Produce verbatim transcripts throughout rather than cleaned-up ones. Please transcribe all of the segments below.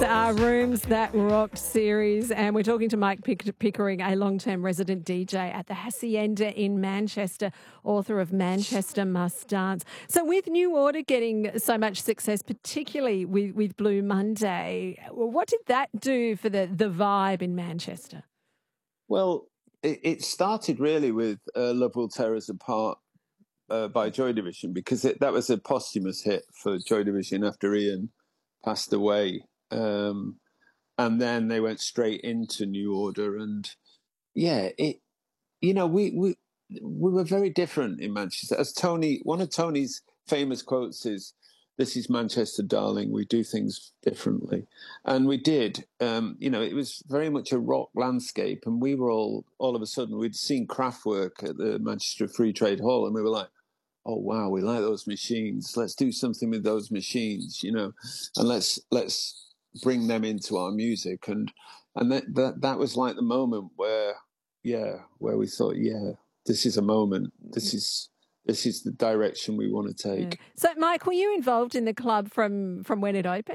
Our Rooms That Rocked series, and we're talking to Mike Pick- Pickering, a long-term resident D J at the Hacienda in Manchester, author of Manchester Must Dance. So with New Order getting so much success, particularly with, with Blue Monday, what did that do for the, the vibe in Manchester? Well, it, it started really with uh, Love Will Tear Us Apart uh, by Joy Division, because it, that was a posthumous hit for Joy Division after Ian passed away. Um, and then they went straight into New Order, and yeah, it, you know, we, we, we were very different in Manchester. As Tony, one of Tony's famous quotes is, "This is Manchester, darling. We do things differently." And we did. Um, you know, it was very much a rock landscape, and we were all, all of a sudden, we'd seen Kraftwerk at the Manchester Free Trade Hall, and we were like, "Oh wow, we like those machines. Let's do something with those machines, you know, and let's let's bring them into our music." And and that that, that was like the moment where, yeah, where we thought, yeah, this is a moment. This is this is the direction we want to take. Yeah. So, Mike, were you involved in the club from from when it opened?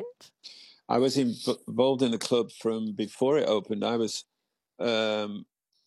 I was involved in the club from before it opened. I was, um,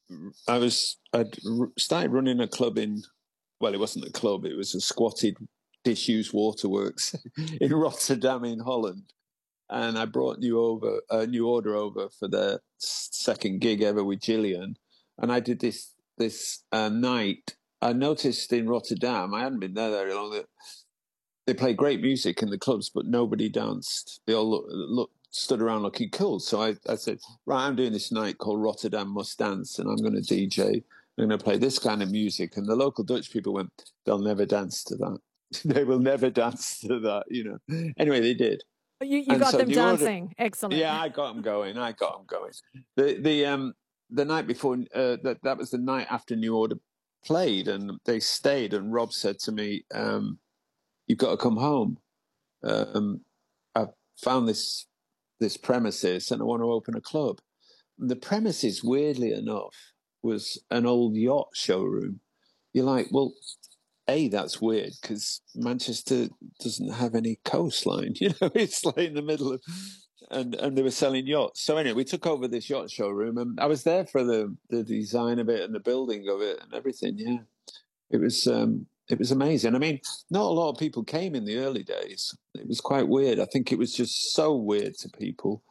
I was, I'd started running a club in. Well, it wasn't a club; it was a squatted disused waterworks in Rotterdam, in Holland. And I brought New over a uh, New Order over for their second gig ever with Gillian, and I did this this uh, night. I noticed in Rotterdam, I hadn't been there very long, that they play great music in the clubs, but nobody danced. They all look, look, stood around looking cool. So I, I said, right, I'm doing this night called Rotterdam Must Dance, and I'm going to D J. I'm going to play this kind of music. And the local Dutch people went, they'll never dance to that. They will never dance to that, you know. Anyway, they did. You, you got so them New dancing. Order, Excellent. Yeah, I got them going. I got them going. The the um the night before, uh, that that was the night after New Order played, and they stayed. And Rob said to me, um, "You've got to come home. Um, I've found this this premises, and I want to open a club." And the premises, weirdly enough, was an old yacht showroom. You're like, well, A, that's weird because Manchester doesn't have any coastline. You know, it's like in the middle of, and and they were selling yachts. So anyway, we took over this yacht showroom, and I was there for the the design of it and the building of it and everything. Yeah, it was um, it was amazing. I mean, not a lot of people came in the early days. It was quite weird. I think it was just so weird to people.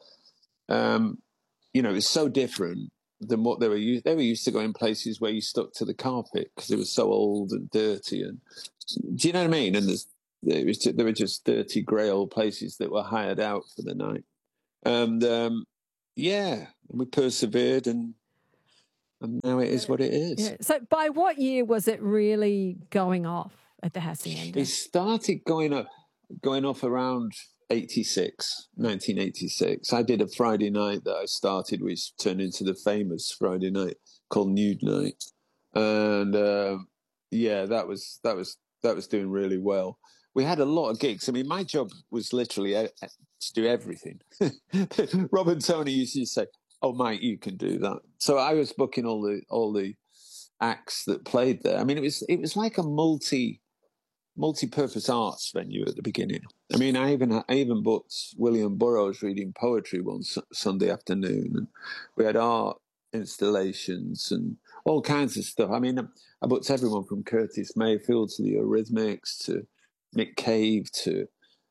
Um, you know, it was so different than what they were used. They were used to going places where you stuck to the carpet because it was so old and dirty. And do you know what I mean? And there's, there was there were just dirty, grey old places that were hired out for the night. And um, yeah, we persevered, and and now it is what it is. Yeah. So, by what year was it really going off at the Hacienda? It started going up, going off around eighty-six, nineteen eighty-six. I did a Friday night that I started, which turned into the famous Friday night called Nude Night, and um, yeah, that was that was that was doing really well. We had a lot of gigs. I mean, my job was literally to do everything. Rob and Tony used to say, "Oh, Mike, you can do that." So I was booking all the all the acts that played there. I mean, it was it was like a multi. multi-purpose arts venue at the beginning. I mean, I even I even booked William Burroughs reading poetry one su- Sunday afternoon, and we had art installations and all kinds of stuff. I mean, I booked everyone from Curtis Mayfield to the Eurythmics to Nick Cave to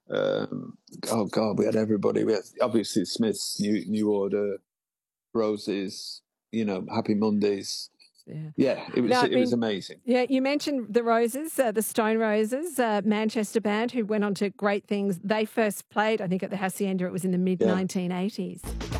um, oh god, we had everybody. We had obviously Smiths, New New Order, Roses, you know, Happy Mondays. Yeah, yeah, it was. Now, it I mean, was amazing. Yeah, you mentioned the Roses, uh, the Stone Roses, uh, Manchester band, who went on to great things. They first played, I think, at the Hacienda. It was in the mid nineteen eighties.